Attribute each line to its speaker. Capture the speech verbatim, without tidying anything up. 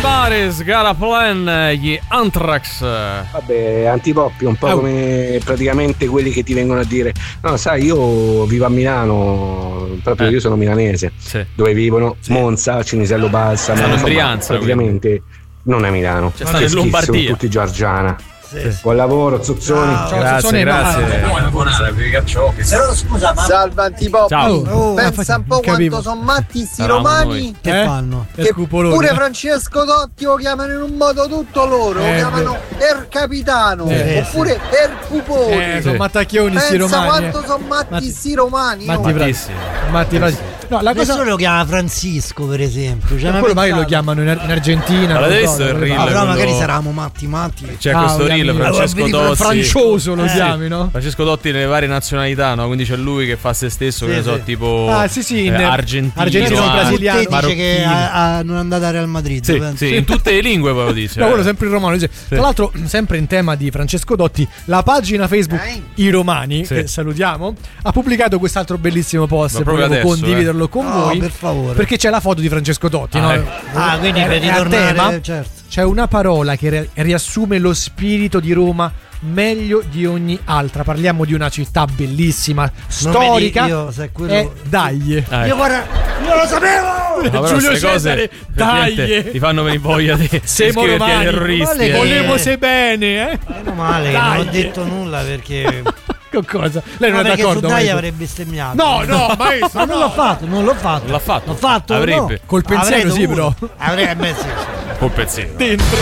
Speaker 1: Everybody's got a plan, gli Anthrax.
Speaker 2: Vabbè, antipop, un po' oh. come praticamente quelli che ti vengono a dire: no, sai, io vivo a Milano, proprio eh. io sono milanese, sì. dove vivono sì. Monza, Cinisello Balsamo,
Speaker 1: sono in Brianza,
Speaker 2: praticamente quindi. Non è Milano,
Speaker 1: c'è stato in Lombardia,
Speaker 2: sono tutti Giorgiana.
Speaker 1: Sì.
Speaker 2: Buon lavoro, Zuzzoni.
Speaker 1: Ciao, grazie, Zuzzoni, grazie.
Speaker 3: Scusa, salve Antipop.
Speaker 4: Oh,
Speaker 3: pensa un po' quanto sono matti sti romani
Speaker 4: che eh? fanno
Speaker 3: che pure Francesco Totti lo chiamano in un modo tutto loro, lo
Speaker 4: eh,
Speaker 3: chiamano Er Capitano
Speaker 4: eh,
Speaker 3: oppure
Speaker 4: sì.
Speaker 3: Er Pupone.
Speaker 4: Eh, sono mattacchioni sti romani.
Speaker 3: Pensa quanto sono matti sti romani.
Speaker 4: Mattissimi. Matti, matti.
Speaker 5: No, la cosa lo chiama Francisco, per esempio. Cioè,
Speaker 4: quello magari lo chiamano in, in Argentina.
Speaker 1: Ma adesso so, il reel,
Speaker 5: no, però
Speaker 1: quello...
Speaker 5: magari saranno matti matti.
Speaker 1: C'è ah, questo reel Francesco Totti.
Speaker 4: Francioso lo
Speaker 1: eh,
Speaker 4: chiami, no?
Speaker 1: Francesco Totti nelle varie nazionalità, no? Quindi c'è lui che fa se stesso, sì, che ne so,
Speaker 4: sì.
Speaker 1: tipo
Speaker 4: ah, sì, sì, in
Speaker 1: eh, argentino,
Speaker 4: argentino, brasiliano,
Speaker 5: dice che a, a, non è andata a Real Madrid.
Speaker 1: Sì, sì, sì, in tutte le lingue poi lo dice.
Speaker 4: No,
Speaker 1: eh.
Speaker 4: quello sempre in romano. Sì. Tra l'altro, sempre in tema di Francesco Totti, la pagina Facebook eh. I Romani, sì. che salutiamo, ha pubblicato quest'altro bellissimo post. Volevo adesso, condividerlo eh. con
Speaker 5: no,
Speaker 4: voi.
Speaker 5: Per favore.
Speaker 4: Perché c'è la foto di Francesco Totti,
Speaker 1: ah,
Speaker 4: no?
Speaker 1: Eh.
Speaker 5: Ah, quindi per ritornare,
Speaker 4: tema,
Speaker 5: certo.
Speaker 4: C'è una parola che riassume lo spirito di Roma meglio di ogni altra. Parliamo di una città bellissima, storica.
Speaker 5: Io, se quello...
Speaker 4: è Dai.
Speaker 1: Ah,
Speaker 5: io guarda, io lo sapevo.
Speaker 1: No,
Speaker 4: Giulio Cesare, Dai.
Speaker 1: Ti fanno venire voglia di
Speaker 4: siamo romani,
Speaker 1: terroristi.
Speaker 4: Volevo se bene, eh?
Speaker 5: Meno male che non ho detto nulla perché
Speaker 4: Con cosa? Lei non
Speaker 5: no,
Speaker 4: è d'accordo?
Speaker 5: Su Dai avrebbe bestemmiato.
Speaker 4: No, no, maestro,
Speaker 5: ma non
Speaker 4: no.
Speaker 5: l'ho fatto, non l'ho fatto.
Speaker 1: L'ha fatto.
Speaker 5: L'ho fatto.
Speaker 1: Avrebbe.
Speaker 5: No.
Speaker 4: Col pensiero sì, però.
Speaker 5: Avrebbe, sì.
Speaker 1: Col pensiero.
Speaker 4: Dentro.